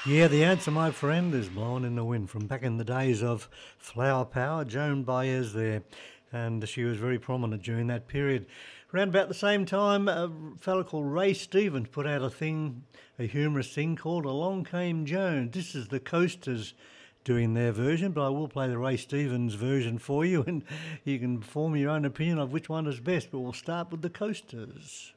Yeah, the answer, my friend, is Blowing in the Wind from back in the days of Flower Power. Joan Baez there, and she was very prominent during that period. Around about the same time, a fellow called Ray Stevens put out a humorous thing called Along Came Joan. This is the Coasters doing their version, but I will play the Ray Stevens version for you, and you can form your own opinion of which one is best. But we'll start with the Coasters.